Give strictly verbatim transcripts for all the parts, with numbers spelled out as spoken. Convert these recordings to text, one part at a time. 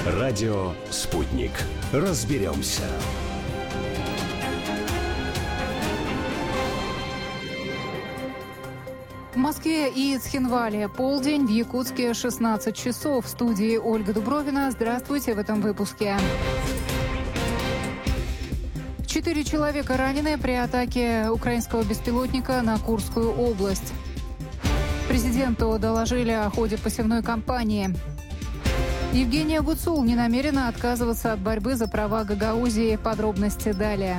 Радио «Спутник». Разберемся. В Москве и Цхинвале полдень, в Якутске шестнадцать часов. В студии Ольга Дубровина. Здравствуйте в этом выпуске. Четыре человека ранены при атаке украинского беспилотника на Курскую область. Президенту доложили о ходе посевной кампании. Евгения Гуцул не намерена отказываться от борьбы за права Гагаузии. Подробности далее.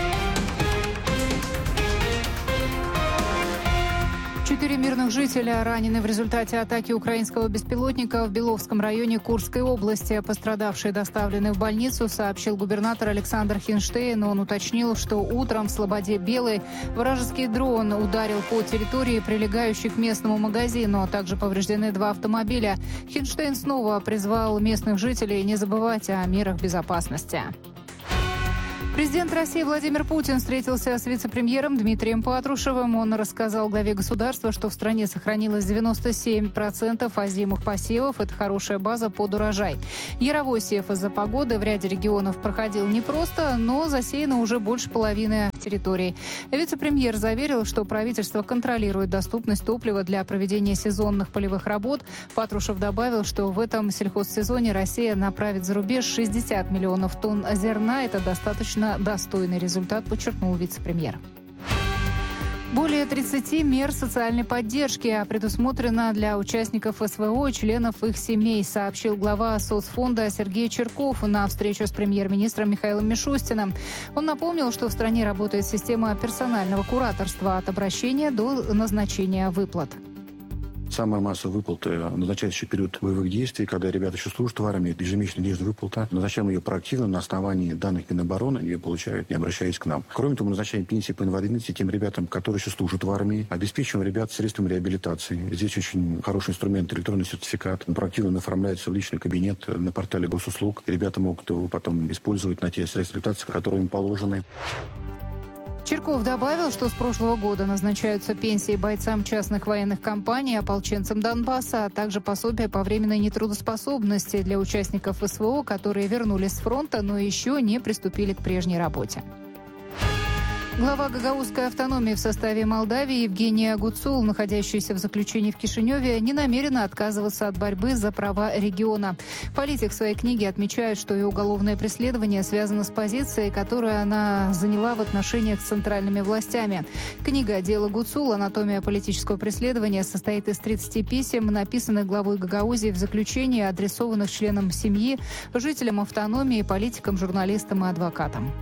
Четыре мирных жителя ранены в результате атаки украинского беспилотника в Беловском районе Курской области. Пострадавшие доставлены в больницу, сообщил губернатор Александр Хинштейн. Он уточнил, что утром в Слободе Белой вражеский дрон ударил по территории, прилегающей к местному магазину. Также повреждены два автомобиля. Хинштейн снова призвал местных жителей не забывать о мерах безопасности. Президент России Владимир Путин встретился с вице-премьером Дмитрием Патрушевым. Он рассказал главе государства, что в стране сохранилось девяносто семь процентов озимых посевов. Это хорошая база под урожай. Яровой сев из-за погоды в ряде регионов проходил непросто, но засеяно уже больше половины территорий. Вице-премьер заверил, что правительство контролирует доступность топлива для проведения сезонных полевых работ. Патрушев добавил, что в этом сельхозсезоне Россия направит за рубеж шестьдесят миллионов тонн зерна. Это достаточно достойный результат, подчеркнул вице-премьер. Более тридцати мер социальной поддержки предусмотрено для участников СВО и членов их семей, сообщил глава соцфонда Сергей Черков на встречу с премьер-министром Михаилом Мишустиным. Он напомнил, что в стране работает система персонального кураторства от обращения до назначения выплат. Самая массовая выплата назначается еще период боевых действий, когда ребята еще служат в армии. Это ежемесячная денежная выплата. Назначаем ее проактивно на основании данных Минобороны. Ее получают, не обращаясь к нам. Кроме того, мы назначаем пенсии по инвалидности тем ребятам, которые еще служат в армии. Обеспечиваем ребят средствами реабилитации. Здесь очень хороший инструмент, электронный сертификат. Он проактивно оформляется в личный кабинет на портале госуслуг. Ребята могут его потом использовать на те средства реабилитации, которые им положены. Черков добавил, что с прошлого года назначаются пенсии бойцам частных военных компаний, ополченцам Донбасса, а также пособия по временной нетрудоспособности для участников СВО, которые вернулись с фронта, но еще не приступили к прежней работе. Глава гагаузской автономии в составе Молдавии Евгения Гуцул, находящаяся в заключении в Кишиневе, не намерена отказываться от борьбы за права региона. Политик в своей книге отмечает, что ее уголовное преследование связано с позицией, которую она заняла в отношениях с центральными властями. Книга «Дело Гуцул. Анатомия политического преследования» состоит из тридцати писем, написанных главой Гагаузии в заключении, адресованных членам семьи, жителям автономии, политикам, журналистам и адвокатам.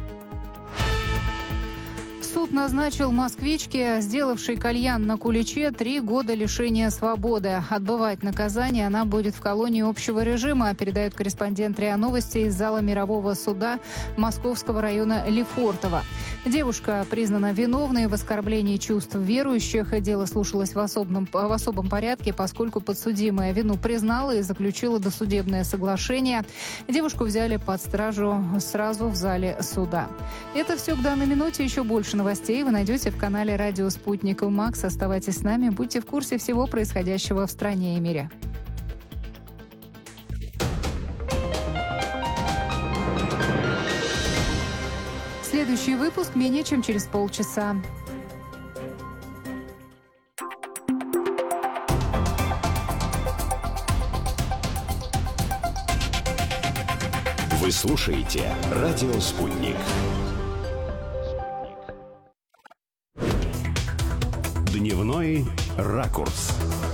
Суд назначил москвичке, сделавшей кальян на Куличе, три года лишения свободы. Отбывать наказание она будет в колонии общего режима, передает корреспондент РИА Новости из зала мирового суда Московского района Лефортово. Девушка признана виновной в оскорблении чувств верующих. Дело слушалось в особом, в особом порядке, поскольку подсудимая вину признала и заключила досудебное соглашение. Девушку взяли под стражу сразу в зале суда. Это все к данной минуте. Еще больше новостей вы найдете в канале «Радио Спутник Макс». Оставайтесь с нами, будьте в курсе всего происходящего в стране и мире. Следующий выпуск менее чем через полчаса. Вы слушаете «Радио Спутник». Дневной ракурс.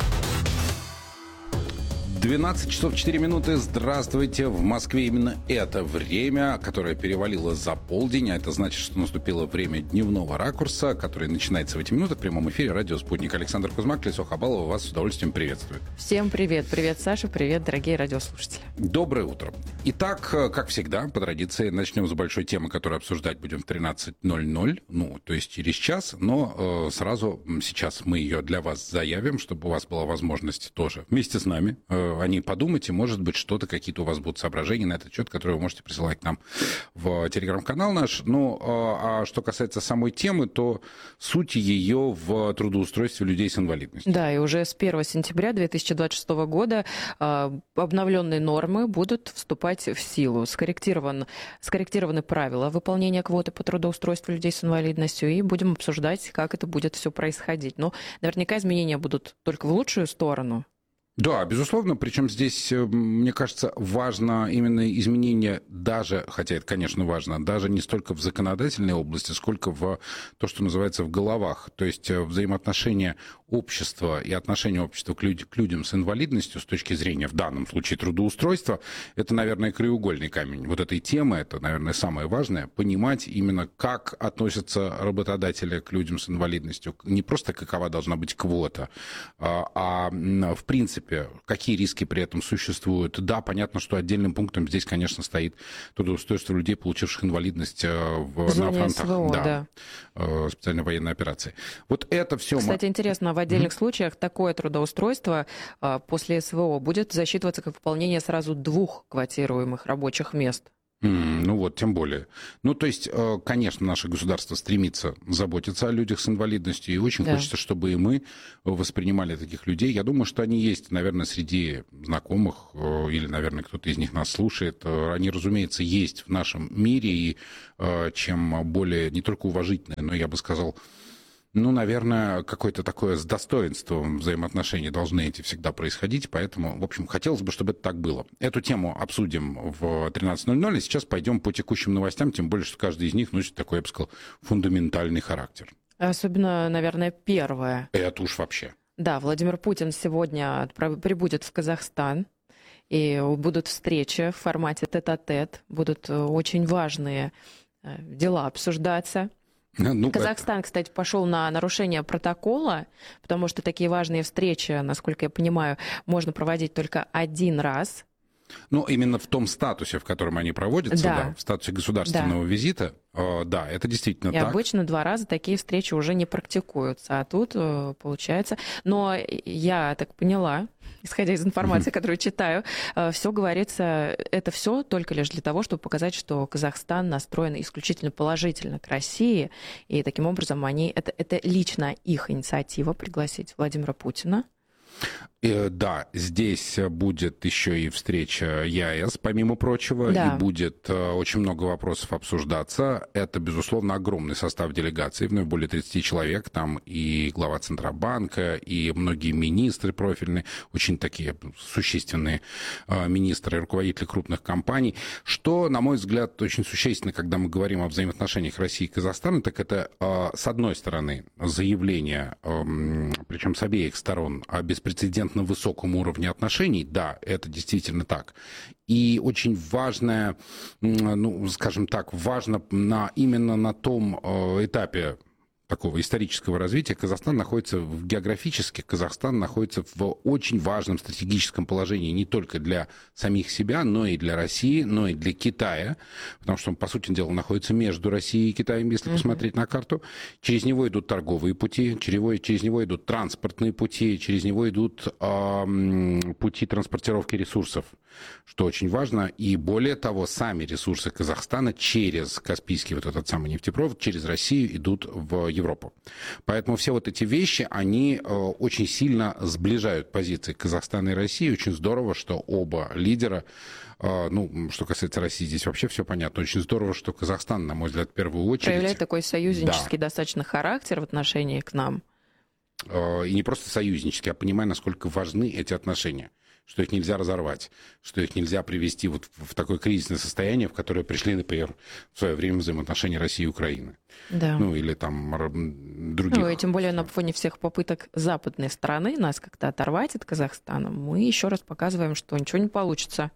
двенадцать часов четыре минуты. Здравствуйте. В Москве именно это время, которое перевалило за полдень. А это значит, что наступило время дневного ракурса, который начинается в эти минуты в прямом эфире «Радио Спутник». Александр Кузьмак, Лесо Хабалова вас с удовольствием приветствует. Всем привет. Привет, Саша. Привет, дорогие радиослушатели. Доброе утро. Итак, как всегда, по традиции, начнем с большой темы, которую обсуждать будем в тринадцать ноль ноль. Ну, то есть через час. Но э, сразу сейчас мы ее для вас заявим, чтобы у вас была возможность тоже вместе с нами э, о ней подумать, и, может быть, что-то, какие-то у вас будут соображения на этот счет, которые вы можете присылать к нам в телеграм-канал наш. Ну, а, а что касается самой темы, то суть ее в трудоустройстве людей с инвалидностью. Да, и уже с первого сентября две тысячи двадцать шестого года э, обновленные нормы будут вступать в силу. Скорректирован, скорректированы правила выполнения квоты по трудоустройству людей с инвалидностью, и будем обсуждать, как это будет все происходить. Но наверняка изменения будут только в лучшую сторону. Да, безусловно, причем здесь, мне кажется, важно именно изменение даже, хотя это, конечно, важно, даже не столько в законодательной области, сколько в то, что называется в головах. То есть взаимоотношения общества и отношения общества к, люд- к людям с инвалидностью с точки зрения, в данном случае, трудоустройства, это, наверное, краеугольный камень вот этой темы, это, наверное, самое важное, понимать именно, как относятся работодатели к людям с инвалидностью, не просто какова должна быть квота, а, а в принципе, какие риски при этом существуют. Да, понятно, что отдельным пунктом здесь, конечно, стоит трудоустройство людей, получивших инвалидность в, в на фронтах. СВО, да, да. Специальной военной операции. Вот это все... Кстати, интересно, в отдельных mm-hmm. случаях такое трудоустройство после СВО будет засчитываться как выполнение сразу двух квотируемых рабочих мест. Mm, ну вот, тем более. Ну, то есть, конечно, наше государство стремится заботиться о людях с инвалидностью, и очень да. хочется, чтобы и мы воспринимали таких людей. Я думаю, что они есть, наверное, среди знакомых, или, наверное, кто-то из них нас слушает. Они, разумеется, есть в нашем мире, и чем более, не только уважительное, но, я бы сказал, ну, наверное, какое-то такое с достоинством взаимоотношения должны эти всегда происходить, поэтому, в общем, хотелось бы, чтобы это так было. Эту тему обсудим в тринадцать ноль ноль, и сейчас пойдем по текущим новостям, тем более, что каждый из них носит такой, я бы сказал, фундаментальный характер. Особенно, наверное, первое. Это уж вообще. Да, Владимир Путин сегодня отправ... прибудет в Казахстан, и будут встречи в формате тет-а-тет, будут очень важные дела обсуждаться. Ну, Казахстан, это... кстати, пошел на нарушение протокола, потому что такие важные встречи, насколько я понимаю, можно проводить только один раз. Ну, именно в том статусе, в котором они проводятся, да, да в статусе государственного да. визита, э, да, это действительно и так. И обычно два раза такие встречи уже не практикуются, а тут э, получается... Но я так поняла, исходя из информации, mm-hmm. которую читаю, э, все говорится, это все только лишь для того, чтобы показать, что Казахстан настроен исключительно положительно к России, и таким образом они... Это, это лично их инициатива пригласить Владимира Путина. Да, здесь будет еще и встреча ЕАЭС, помимо прочего, да. и будет очень много вопросов обсуждаться. Это, безусловно, огромный состав делегаций, вновь более тридцати человек, там и глава Центробанка, и многие министры профильные, очень такие существенные министры, руководители крупных компаний. Что, на мой взгляд, очень существенно, когда мы говорим о взаимоотношениях России и Казахстана, так это, с одной стороны, заявление, причем с обеих сторон, о беспрецедентном высоком уровне отношений, да, это действительно так. И очень важное, ну, скажем так, важно на, именно на том этапе такого исторического развития Казахстан находится в, географически, Казахстан находится в очень важном стратегическом положении не только для самих себя, но и для России, но и для Китая, потому что он, по сути дела, находится между Россией и Китаем, если mm-hmm. посмотреть на карту. Через него идут торговые пути, через него, через него идут транспортные пути, через него идут э, пути транспортировки ресурсов, что очень важно. И более того, сами ресурсы Казахстана через Каспийский вот этот самый нефтепровод, через Россию идут в Европу. Поэтому все вот эти вещи, они э, очень сильно сближают позиции Казахстана и России. Очень здорово, что оба лидера, э, ну, что касается России, здесь вообще все понятно. Очень здорово, что Казахстан, на мой взгляд, в первую очередь... проявляет такой союзнический да. достаточно характер в отношении к нам. Э, и не просто союзнический, а понимая, насколько важны эти отношения. Что их нельзя разорвать, что их нельзя привести вот в такое кризисное состояние, в которое пришли, например, в свое время взаимоотношения России и Украины. Да. Ну, или там других. Ну, и тем более на фоне всех попыток западной стороны нас как-то оторвать от Казахстана, мы еще раз показываем, что ничего не получится.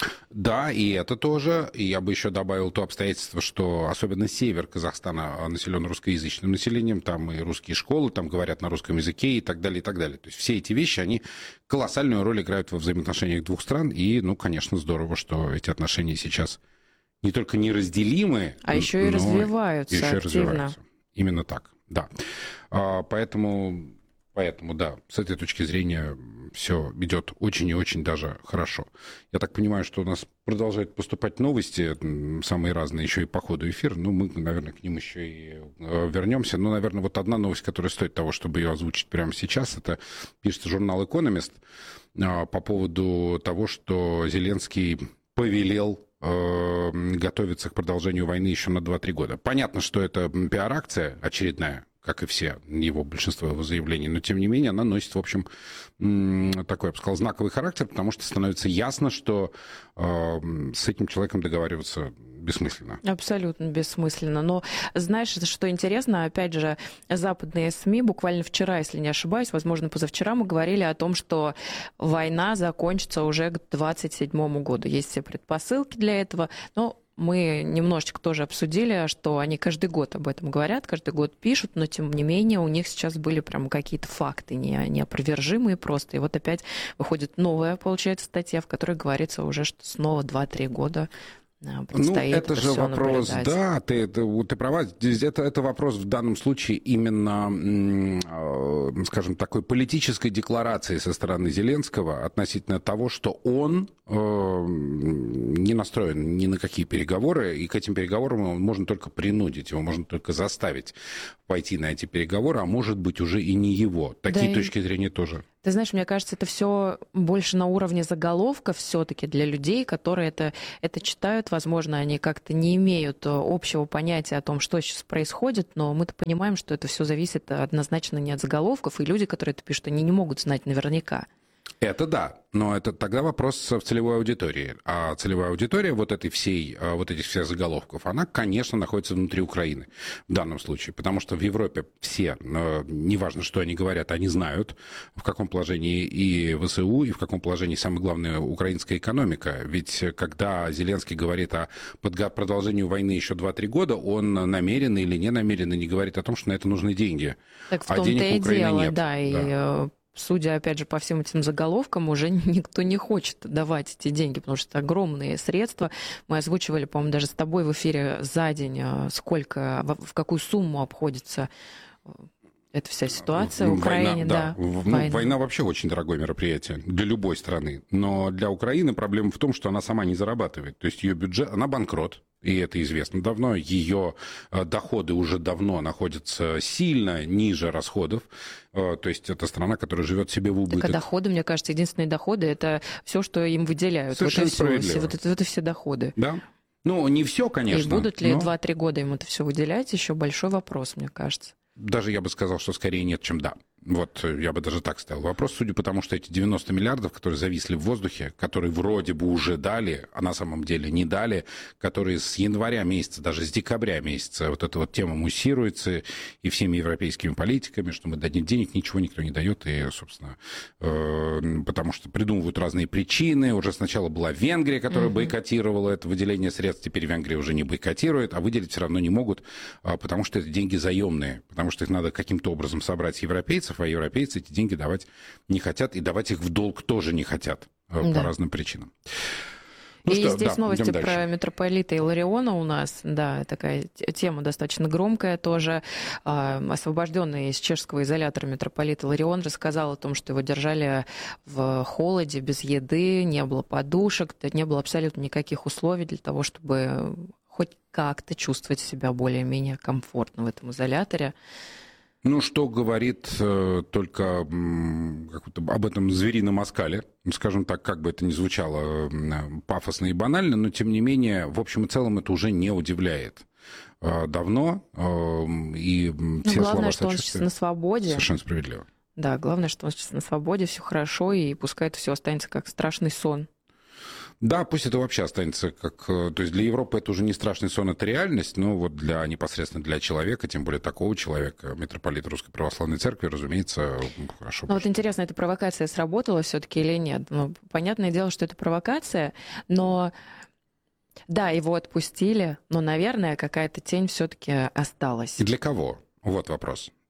Да, и это тоже. И я бы еще добавил то обстоятельство, что особенно север Казахстана населен русскоязычным населением, там и русские школы, там говорят на русском языке и так далее, и так далее. То есть все эти вещи, они колоссальную роль играют во взаимоотношениях двух стран, и, ну, конечно, здорово, что эти отношения сейчас не только неразделимы, а еще и развиваются еще активно. Развиваются. Именно так, да. Поэтому... Поэтому, да, с этой точки зрения все идет очень и очень даже хорошо. Я так понимаю, что у нас продолжают поступать новости, самые разные, еще и по ходу эфира. Ну, мы, наверное, к ним еще и вернемся. Но, наверное, вот одна новость, которая стоит того, чтобы ее озвучить прямо сейчас, это пишет журнал «Экономист» по поводу того, что Зеленский повелел готовиться к продолжению войны еще на два-три года. Понятно, что это пиар-акция очередная, как и все его, большинство его заявлений, но, тем не менее, она носит, в общем, такой, я бы сказал, знаковый характер, потому что становится ясно, что э, с этим человеком договариваться бессмысленно. Абсолютно бессмысленно. Но знаешь, что интересно, опять же, западные СМИ буквально вчера, если не ошибаюсь, возможно, позавчера мы говорили о том, что война закончится уже к двадцать седьмому году. Есть все предпосылки для этого, но мы немножечко тоже обсудили, что они каждый год об этом говорят, каждый год пишут, но тем не менее у них сейчас были прям какие-то факты не, неопровержимые просто. И вот опять выходит новая, получается, статья, в которой говорится уже, что снова два-три года предстоит. Ну, это, это же вопрос, наблюдать. Да, ты, ты, ты права, это, это вопрос в данном случае именно, скажем, такой политической декларации со стороны Зеленского относительно того, что он не настроен ни на какие переговоры, и к этим переговорам можно только принудить, его можно только заставить пойти на эти переговоры, а может быть уже и не его. Такие да точки и... зрения тоже. Ты знаешь, мне кажется, это все больше на уровне заголовка все-таки для людей, которые это, это читают. Возможно, они как-то не имеют общего понятия о том, что сейчас происходит, но мы-то понимаем, что это все зависит однозначно не от заголовков, и люди, которые это пишут, они не могут знать наверняка. Это да, но это тогда вопрос в целевой аудитории. А целевая аудитория вот этой всей, вот этих всех заголовков, она, конечно, находится внутри Украины в данном случае, потому что в Европе все, неважно, что они говорят, они знают, в каком положении и ВСУ, и в каком положении, самое главное, украинская экономика. Ведь когда Зеленский говорит о продолжении войны еще два-три года, он намеренно или не намеренно не говорит о том, что на это нужны деньги. Так в а том-то денег и в Украине дело, нет. да, и... Да. Судя, опять же, по всем этим заголовкам, уже никто не хочет давать эти деньги, потому что это огромные средства. Мы озвучивали, по-моему, даже с тобой в эфире за день, сколько, в какую сумму обходится эта вся ситуация в Украине. Война, да. Да. Ну, Война. Война вообще очень дорогое мероприятие для любой страны. Но для Украины проблема в том, что она сама не зарабатывает. То есть ее бюджет, она банкрот. И это известно давно, ее доходы уже давно находятся сильно ниже расходов. То есть это страна, которая живет себе в убыток. Так, а доходы, мне кажется, единственные доходы — это все, что им выделяют. Совершенно вот и справедливо. все, вот, это, вот и все доходы. Да. Ну, не все, конечно. И будут ли но... два-три года им это все выделять, еще большой вопрос, мне кажется. Даже я бы сказал, что скорее нет, чем да. Вот я бы даже так ставил вопрос, судя по тому, что эти девяносто миллиардов, которые зависли в воздухе, которые вроде бы уже дали, а на самом деле не дали, которые с января месяца, даже с декабря месяца вот эта вот тема муссируется и всеми европейскими политиками, что мы дадим денег, ничего никто не дает, и, собственно, э, потому что придумывают разные причины. Уже сначала была Венгрия, которая mm-hmm. бойкотировала это выделение средств, теперь Венгрия уже не бойкотирует, а выделить все равно не могут, потому что это деньги заемные, потому что их надо каким-то образом собрать с европейцев, а европейцы эти деньги давать не хотят, и давать их в долг тоже не хотят да. по разным причинам. Ну и что, здесь да, новости про митрополита Илариона у нас. Да, такая тема достаточно громкая тоже. Освобожденный из чешского изолятора митрополит Иларион рассказал о том, что его держали в холоде, без еды, не было подушек, не было абсолютно никаких условий для того, чтобы хоть как-то чувствовать себя более-менее комфортно в этом изоляторе. Ну, что говорит э, только э, об этом зверином оскале, скажем так, как бы это ни звучало э, пафосно и банально, но, тем не менее, в общем и целом это уже не удивляет. Э, давно, э, и все главное, слова что он сейчас на свободе. Совершенно справедливо. Да, главное, что он сейчас на свободе, все хорошо, и пускай это все останется как страшный сон. Да, пусть это вообще останется как... То есть для Европы это уже не страшный сон, это реальность, но вот для, непосредственно для человека, тем более такого человека, митрополита Русской Православной Церкви, разумеется, хорошо. Ну вот интересно, эта провокация сработала все-таки или нет? Ну, понятное дело, что это провокация, но... Да, его отпустили, но, наверное, какая-то тень все-таки осталась. И для кого? Вот вопрос.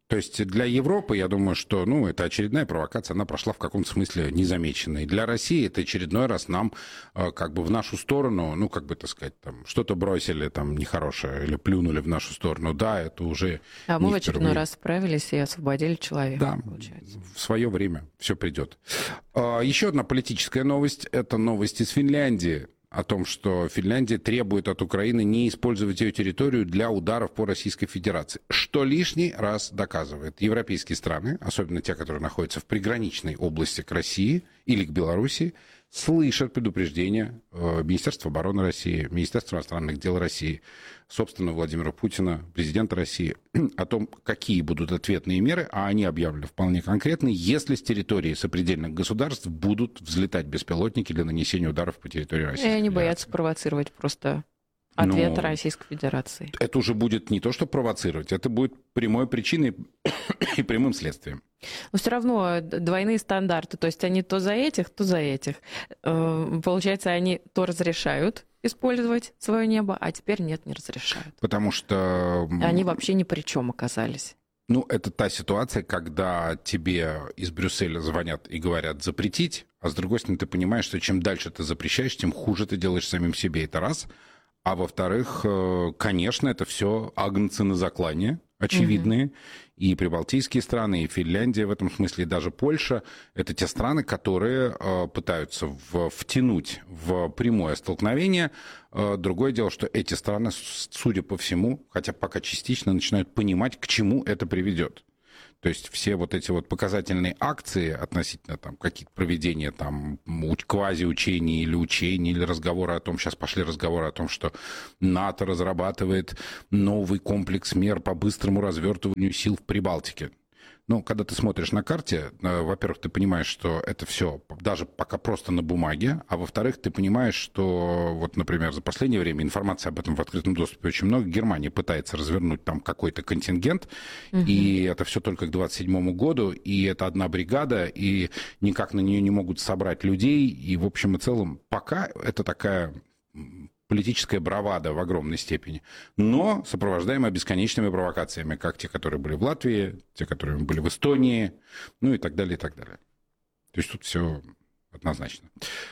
То есть для Европы, я думаю, что ну, это очередная провокация, она прошла в каком-то смысле незамеченной. Для России это очередной раз нам э, как бы в нашу сторону, ну, как бы так сказать, там, что-то бросили там нехорошее или плюнули в нашу сторону. Да, это уже А мы в очередной впервые. раз справились и освободили человека, да, получается. В свое время все придет. Э, еще одна политическая новость. Это новость из Финляндии. О том, что Финляндия требует от Украины не использовать ее территорию для ударов по Российской Федерации. Что лишний раз доказывает. Европейские страны, особенно те, которые находятся в приграничной области к России или к Белоруссии, слышат предупреждения Министерства обороны России, Министерства иностранных дел России, собственно, Владимира Путина, президента России, о том, какие будут ответные меры, а они объявлены вполне конкретно, если с территории сопредельных государств будут взлетать беспилотники для нанесения ударов по территории России. И они боятся провоцировать просто ответ Но Российской Федерации. Это уже будет не то, что провоцировать, это будет прямой причиной и прямым следствием. Но все равно двойные стандарты, то есть они то за этих, то за этих. Получается, они то разрешают использовать свое небо, а теперь нет, не разрешают. Потому что... Они вообще ни при чем оказались. Ну, это та ситуация, когда тебе из Брюсселя звонят и говорят запретить, а с другой стороны ты понимаешь, что чем дальше ты запрещаешь, тем хуже ты делаешь самим себе. Это раз. А во-вторых, конечно, это все агнцы на заклане, очевидные. Угу. И прибалтийские страны, и Финляндия в этом смысле, и даже Польша — это те страны, которые пытаются в, втянуть в прямое столкновение. Другое дело, что эти страны, судя по всему, хотя пока частично, начинают понимать, к чему это приведет. То есть все вот эти вот показательные акции относительно там каких-то проведения там квазиучений или учений, или разговоры о том, сейчас пошли разговоры о том, что НАТО разрабатывает новый комплекс мер по быстрому развертыванию сил в Прибалтике. Ну, когда ты смотришь на карте, во-первых, ты понимаешь, что это все даже пока просто на бумаге, а во-вторых, ты понимаешь, что, вот, например, за последнее время информации об этом в открытом доступе очень много. Германия пытается развернуть там какой-то контингент, угу. и это все только к двадцать седьмому году, и это одна бригада, и никак на нее не могут собрать людей, и в общем и целом пока это такая... политическая бравада в огромной степени, но сопровождаемая бесконечными провокациями, как те, которые были в Латвии, те, которые были в Эстонии, ну и так далее, и так далее. То есть тут все однозначно.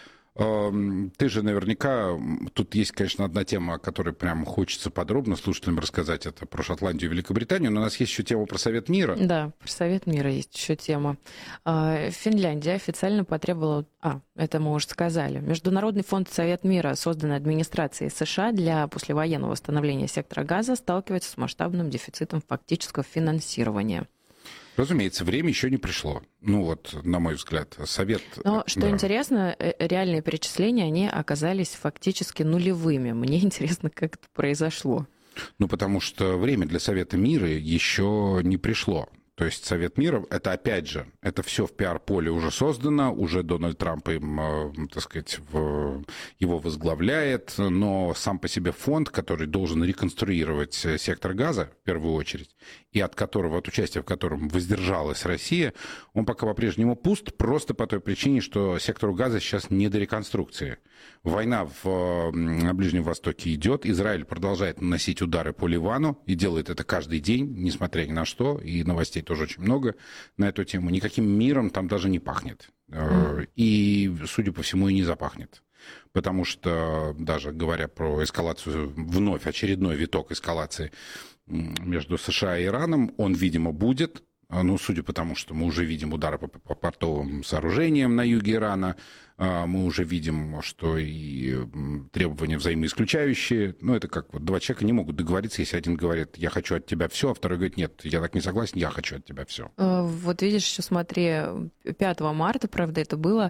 Ты же наверняка... Тут есть, конечно, одна тема, о которой прям хочется подробно слушателям рассказать. Это про Шотландию и Великобританию. Но у нас есть еще тема про Совет мира. Да, про Совет мира есть еще тема. Финляндия официально потребовала... А, это мы уже сказали. Международный фонд Совет мира, созданный администрацией США для послевоенного восстановления сектора Газа, сталкивается с масштабным дефицитом фактического финансирования. Разумеется, время еще не пришло. Ну вот, на мой взгляд, совет... Но, что да. интересно, реальные перечисления, они оказались фактически нулевыми. Мне интересно, как это произошло. Ну, потому что время для Совета мира еще не пришло. То есть Совет мира, это опять же, это все в пиар-поле уже создано, уже Дональд Трамп им, так сказать, в, его возглавляет, но сам по себе фонд, который должен реконструировать сектор Газа, в первую очередь, и от которого, от участия в котором воздержалась Россия, он пока по-прежнему пуст, просто по той причине, что сектору Газа сейчас не до реконструкции. Война в, на Ближнем Востоке идет, Израиль продолжает наносить удары по Ливану, и делает это каждый день, несмотря ни на что, и новостей тоже очень много на эту тему. Никаким миром там даже не пахнет. Mm. И, судя по всему, и не запахнет. Потому что, даже говоря про эскалацию, вновь очередной виток эскалации между США и Ираном, он, видимо, будет. Ну, судя по тому, что мы уже видим удары по, по портовым сооружениям на юге Ирана, мы уже видим, что и требования взаимоисключающие. Ну, это как вот два человека не могут договориться, если один говорит, я хочу от тебя все, а второй говорит, нет, я так не согласен, я хочу от тебя все. Вот видишь, еще смотри, пятого марта, правда, это было,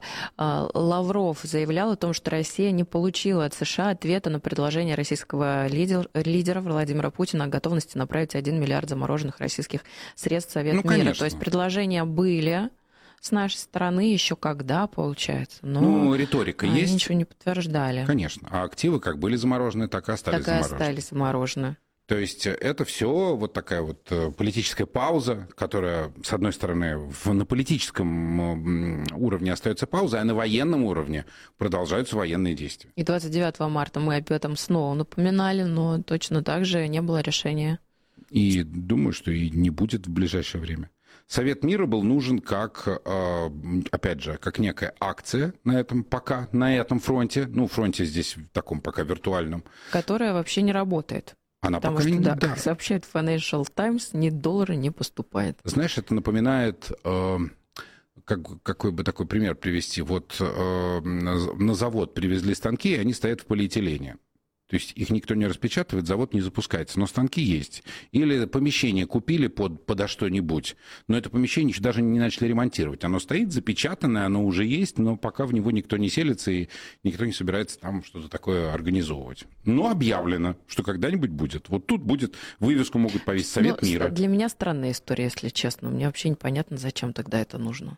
Лавров заявлял о том, что Россия не получила от США ответа на предложение российского лидера, лидера Владимира Путина о готовности направить один миллиард замороженных российских средств в Совет ну, мира. конечно. То есть предложения были с нашей стороны еще когда, получается. Но ну, риторика они есть. ничего не подтверждали. Конечно. А активы как были заморожены, так и остались так заморожены. Так и остались заморожены. То есть это все вот такая вот политическая пауза, которая, с одной стороны, в, на политическом уровне остается пауза, а на военном уровне продолжаются военные действия. И двадцать девятого марта мы об этом снова напоминали, но точно так же не было решения. И думаю, что и не будет в ближайшее время. Совет мира был нужен как, опять же, как некая акция на этом пока, на этом фронте. Ну, фронте здесь в таком пока виртуальном. Которая вообще не работает. Она Потому пока что, не... да, Да. как сообщает Financial Times, ни доллара не поступает. Знаешь, это напоминает... Как, какой бы такой пример привести? Вот э, на завод привезли станки, и они стоят в полиэтилене. То есть их никто не распечатывает, завод не запускается, но станки есть. Или помещение купили под, подо что-нибудь, но это помещение еще даже не начали ремонтировать. Оно стоит запечатанное, оно уже есть, но пока в него никто не селится, и никто не собирается там что-то такое организовывать. Но объявлено, что когда-нибудь будет. Вот тут будет, вывеску могут повесить Совет Но мира. Для меня странная история, если честно. Мне вообще непонятно, зачем тогда это нужно.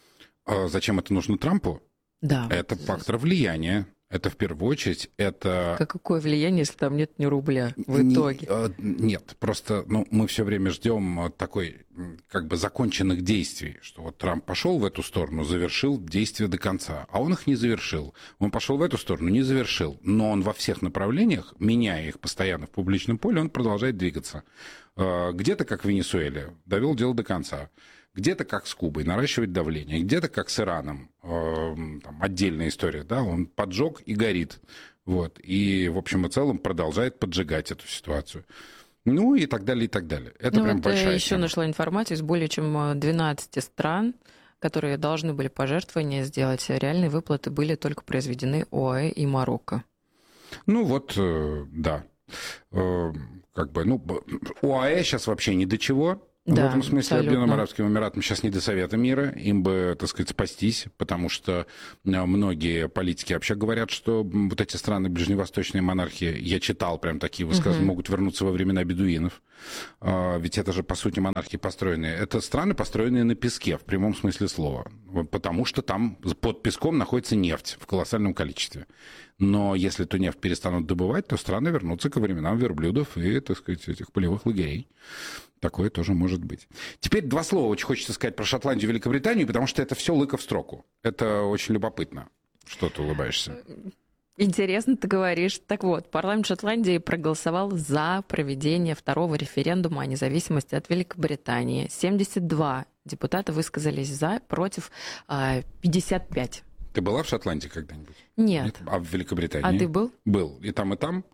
А зачем это нужно Трампу? Да. Это фактор влияния. Это в первую очередь, это... Какое влияние, если там нет ни рубля в итоге? Не, нет, просто ну, мы все время ждем такой, как бы, законченных действий, что вот Трамп пошел в эту сторону, завершил действия до конца, а он их не завершил. Он пошел в эту сторону, не завершил, но он во всех направлениях, меняя их постоянно в публичном поле, он продолжает двигаться. Где-то, как в Венесуэле, довел дело до конца. Где-то как с Кубой, наращивать давление, где-то как с Ираном, э, там, отдельная история, да, он поджег и горит, вот, и, в общем и целом, продолжает поджигать эту ситуацию. Ну, и так далее, и так далее. Это ну, прям вот большая еще тема. нашла информацию из более чем двенадцати стран, которые должны были пожертвования сделать. Реальные выплаты были только произведены ОАЭ и Марокко. Ну, вот, э, да. Э, как бы, ну, ОАЭ сейчас вообще ни до чего. Да, в этом смысле абсолютно. Объединенным Арабским Эмиратам сейчас не до Совета мира, им бы, так сказать, спастись, потому что многие политики вообще говорят, что вот эти страны ближневосточные монархии, я читал прям такие высказывания, uh-huh. могут вернуться во времена бедуинов, ведь это же, по сути, монархии построенные. Это страны, построенные на песке, в прямом смысле слова, потому что там под песком находится нефть в колоссальном количестве. Но если эту нефть перестанут добывать, то страны вернутся ко временам верблюдов и, так сказать, этих полевых лагерей. Такое тоже может быть. Теперь два слова очень хочется сказать про Шотландию и Великобританию, потому что это все лыко в строку. Это очень любопытно. Что ты улыбаешься? Интересно ты говоришь. Так вот, парламент Шотландии проголосовал за проведение второго референдума о независимости от Великобритании. семьдесят два депутата высказались за, против пятьдесят пять. Ты была в Шотландии когда-нибудь? Нет. Нет? А в Великобритании? А ты был? Был. И там, и там.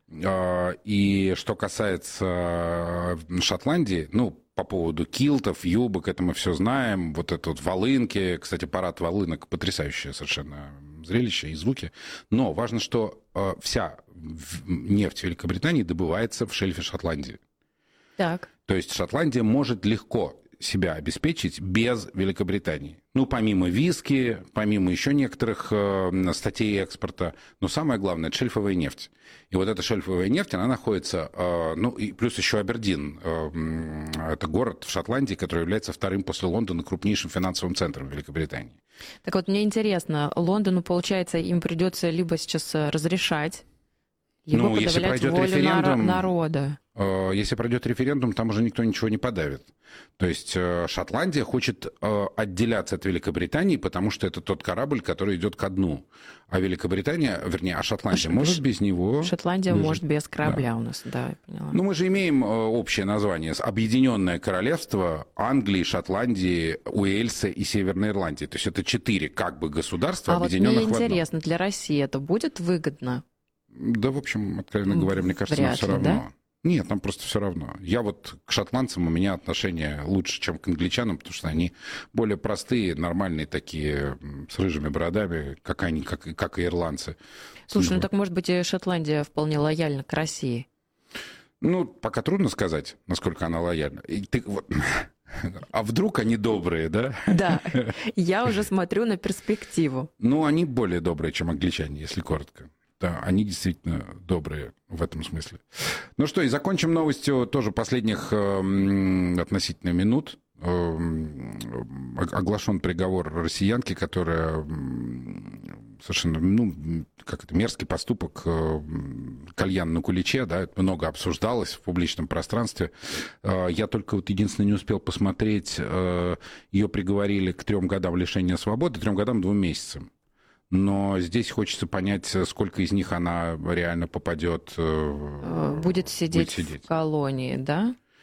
И что касается Шотландии, ну, по поводу килтов, юбок, это мы все знаем. Вот это вот волынки. Кстати, парад волынок — потрясающее совершенно зрелище и звуки. Но важно, что вся нефть Великобритании добывается в шельфе Шотландии. Так. То есть Шотландия может легко себя обеспечить без Великобритании. Ну, помимо виски, помимо еще некоторых э, статей экспорта, но самое главное — это шельфовая нефть. И вот эта шельфовая нефть, она находится, э, ну, и плюс еще Абердин. Э, это город в Шотландии, который является вторым после Лондона крупнейшим финансовым центром Великобритании. Так вот, мне интересно, Лондону, получается, им придется либо сейчас разрешать, либо ну, подавлять если пройдет волю референдум, народа. Если пройдет референдум, там уже никто ничего не подавит. То есть Шотландия хочет отделяться от Великобритании, потому что это тот корабль, который идет ко дну. А Великобритания, вернее, а Шотландия а может ш... без него... Шотландия выжить. может без корабля, да. У нас, да, я поняла. Ну, мы же имеем общее название. Объединенное королевство Англии, Шотландии, Уэльса и Северной Ирландии. То есть это четыре как бы государства, а объединенных вот мне в одно. Интересно, для России это будет выгодно? Да, в общем, откровенно говоря, мне кажется, нам все ли, равно. Да? Нет, нам просто все равно. Я вот к шотландцам, у меня отношения лучше, чем к англичанам, потому что они более простые, нормальные такие, с рыжими бородами, как они, как, как и ирландцы. Слушай, ну, ну так, может быть, и Шотландия вполне лояльна к России? Ну, пока трудно сказать, насколько она лояльна. И ты, вот... А вдруг они добрые, да? Да, я уже смотрю на перспективу. Ну, они более добрые, чем англичане, если коротко. Да, они действительно добрые в этом смысле. Ну что, и закончим новостью тоже последних э, относительно минут. Э, оглашен приговор россиянки, которая э, совершенно, ну, как это, мерзкий поступок, э, кальян на куличе, да, это много обсуждалось в публичном пространстве. Э, я только вот единственное не успел посмотреть, э, ее приговорили к трем годам лишения свободы, трем годам, двум месяцам. Но здесь хочется понять, сколько из них она реально попадет... Будет сидеть, будет сидеть. в колонии, да?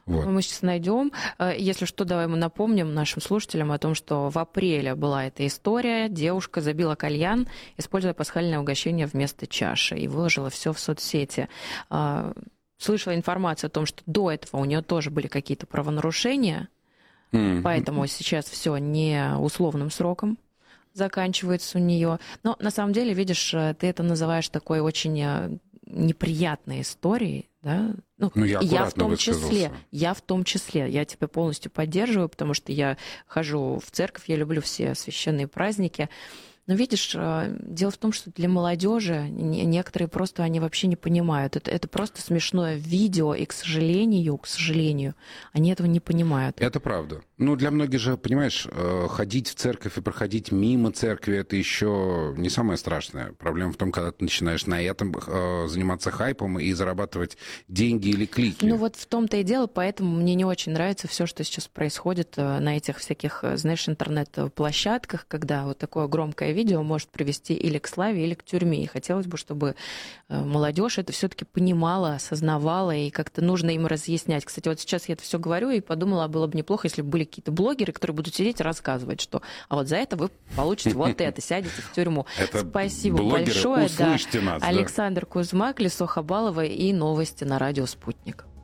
Вот. Мы сейчас найдем. Если что, давай мы напомним нашим слушателям о том, что в апреле была эта история. Девушка забила кальян, используя пасхальное угощение вместо чаши, и выложила все в соцсети. Слышала информацию о том, что до этого у нее тоже были какие-то правонарушения, mm-hmm. поэтому сейчас все не условным сроком заканчивается у нее. Но на самом деле, видишь, ты это называешь такой очень неприятной историей, да? Ну, ну, я, я в том числе, я в том числе, я тебя полностью поддерживаю, потому что я хожу в церковь, я люблю все священные праздники. Но видишь, дело в том, что для молодежи некоторые просто они вообще не понимают. Это, это просто смешное видео, и, к сожалению, к сожалению, они этого не понимают. Это правда. Ну, для многих же, понимаешь, ходить в церковь и проходить мимо церкви, это еще не самое страшное. Проблема в том, когда ты начинаешь на этом заниматься хайпом и зарабатывать деньги или клики. Ну, вот в том-то и дело, поэтому мне не очень нравится все, что сейчас происходит на этих всяких, знаешь, интернет-площадках, когда вот такое громкое видео может привести или к славе, или к тюрьме. И хотелось бы, чтобы молодежь это все-таки понимала, осознавала, и как-то нужно им разъяснять. Кстати, вот сейчас я это все говорю и подумала, было бы неплохо, если бы были какие-то блогеры, которые будут сидеть и рассказывать, что а вот за это вы получите вот это, сядете в тюрьму. Спасибо большое. Услышьте нас. Александр Кузьмак, Лисо Хабалова и новости на радио «Спутник».